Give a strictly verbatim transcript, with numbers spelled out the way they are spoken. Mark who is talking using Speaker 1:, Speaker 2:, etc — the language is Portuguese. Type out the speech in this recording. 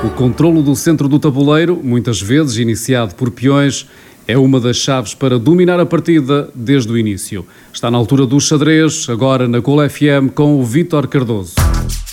Speaker 1: O controlo do centro do tabuleiro, muitas vezes iniciado por peões, é uma das chaves para dominar a partida desde o início. Está na altura do xadrez, agora na Gol F M com o Vítor Cardoso.